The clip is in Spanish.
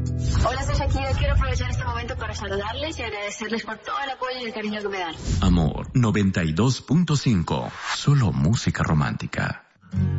Hola, soy Shakira. Quiero aprovechar este momento para saludarles y agradecerles por todo el apoyo y el cariño que me dan. Amor 92.5. Solo música romántica.